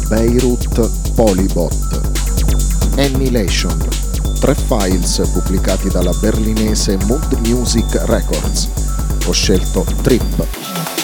Beirut Polybot. Annihilation, 3 files pubblicati dalla berlinese Mood Music Records. Ho scelto Trip.